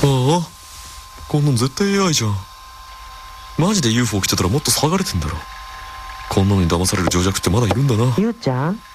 あ、こんなん絶対 AI じゃん。マジで UFO 来てたらもっと騒がれてんだろ。こんなのに騙される情弱ってまだいるんだな。 ゆうちゃん